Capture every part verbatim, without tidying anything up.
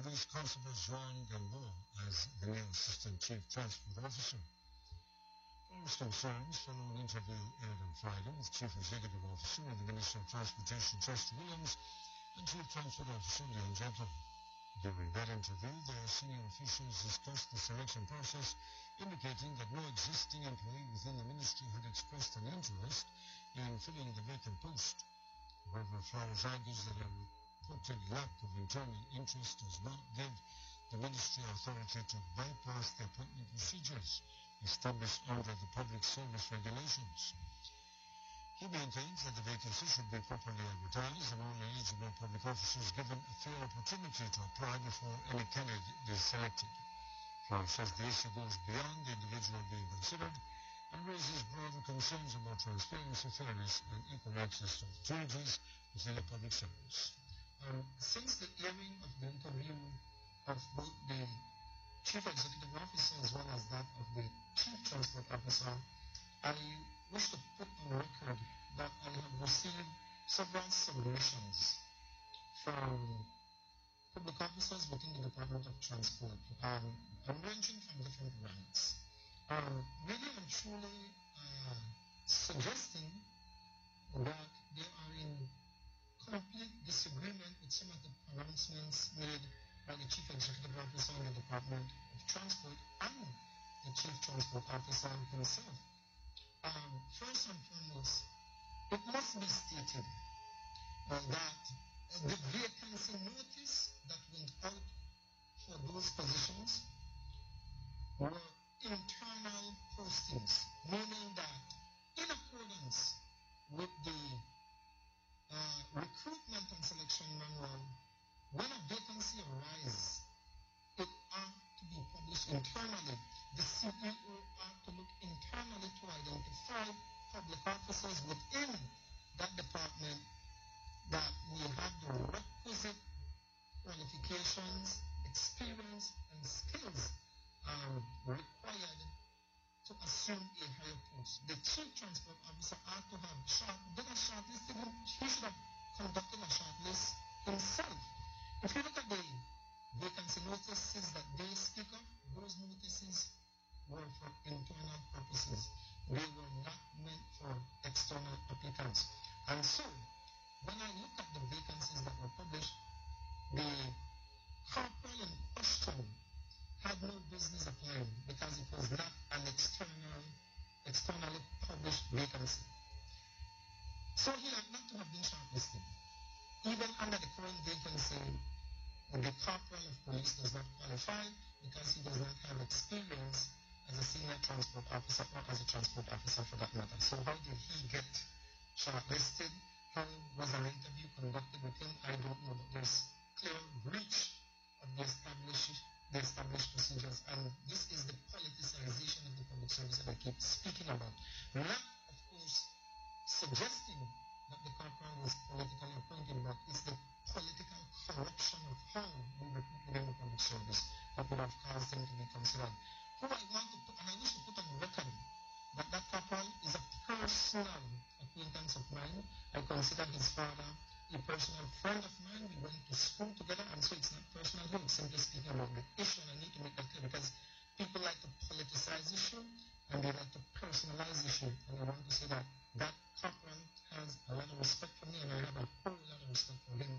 introduced Constable Joan Gamboa as the new Assistant Chief Transport Officer. Forest concerns follow an interview aired on Friday with Chief Executive Officer of the Ministry of Transportation Chester Williams and Chief Transport Officer Leon Gentle. During that interview, the senior officials discussed the selection process, indicating that no existing employee within the ministry had expressed an interest in filling the vacant post. However, Flowers argues that a reported lack of internal interest does not give the ministry authority to bypass the appointment procedures established under the public service regulations. He maintains that the vacancy should be properly advertised and all eligible public officers given a fair opportunity to apply before any candidate is selected. Flowers says the issue goes beyond the individual being considered and raises broader concerns about transparency, fairness, and equal access to opportunities within the public service. Um, since the hearing of the interview of both the Chief Executive Officer as well as that of the Chief Transport Officer, I wish to put on record that I have received several submissions from public officers within the Department of Transport, um, and ranging from different ranks, um, really and truly uh, suggesting that they are in complete disagreement with some of the pronouncements made by the Chief Executive Officer in the Department of Transport and the Chief Transport Officer himself. Um, first and foremost, it must be stated uh, that the vacancy notice that went out for those positions were internal postings, meaning that in accordance with the uh, recruitment and selection manual, when a vacancy arises, it ought to be published internally. The C E O ought to look internally to identify public officers within that department that will have the requisite qualifications, experience, and skills um, required to assume a higher post. The Chief Transport Officer ought to have short, did a shortlisting. He should have conducted a shortlist himself. If you look at the vacancy notices that they speak of, those notices were for internal purposes. They were not meant for external applicants. And so, when I look at the vacancies that were published, the corporal in question had no business applying because it was not an external, externally published vacancy. So he had not to have been shortlisted. Even under the current vacancy, the corporal of police does not qualify because he does not have experience as a senior transport officer or as a transport officer for that matter. So how did he get shortlisted? How was an interview conducted with him? I don't know, but there's clear breach of the established, the established procedures, and this is the politicization of the public service that I keep speaking about. Not, of course, suggesting that the corporal was politically appointed, but it's the political corruption of how we recruit within the public service that would have caused him to be considered. Who I want to put, and I wish to put on record that that corporal is a personal acquaintance of mine. I consider his father a personal friend of mine. We went to school together, and so it's not personal. I'm simply speaking about the issue, and I need to make that clear because people like to politicize issue and they like to personalize issue. And I want to say that that corporal has a lot of respect for me, and I have a whole lot of respect for him.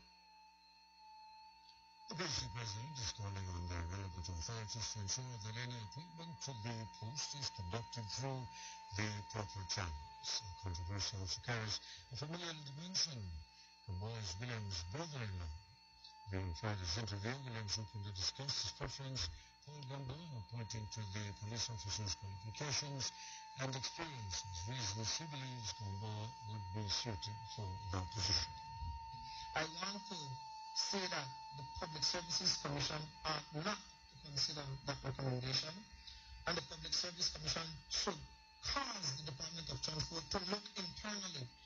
The B C President is calling on the relevant authorities to ensure that any appointment to the post is conducted through the proper channels. The controversy also carries a familial dimension. Gamboa's Williams' brother-in-law. During Friday's interview, Williams opened to discuss his preference for Gamboa, pointing to the police officer's qualifications and experience as reasons he believes Gamboa would be suited for that position. I want to say that the Public Services Commission are not to consider that recommendation, and the Public Service Commission should cause the Department of Transport to look internally